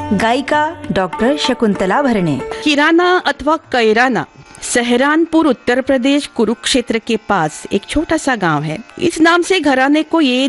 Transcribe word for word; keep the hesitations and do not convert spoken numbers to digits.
गायिका डॉक्टर शकुंतला भरणे। किराना अथवा कैराना सहारनपुर उत्तर प्रदेश कुरुक्षेत्र के पास एक छोटा सा गांव है। इस नाम से घराने को ये